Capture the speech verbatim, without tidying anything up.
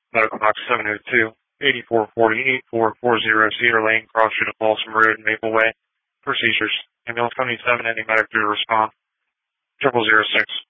Medical box seven oh two, eighty-four forty, eighty-four forty Cedar Lane, Cross Street of Folsom Road, Maple Way. For seizures. Ambulance company seven, ending medic to respond. Triple zero six.